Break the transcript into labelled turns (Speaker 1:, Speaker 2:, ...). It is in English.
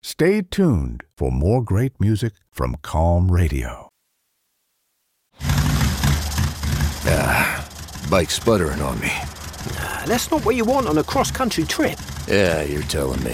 Speaker 1: Stay tuned for more great music from Calm Radio.
Speaker 2: Bike's sputtering on me.
Speaker 3: That's not what you want on a cross-country trip.
Speaker 2: Yeah, you're telling me.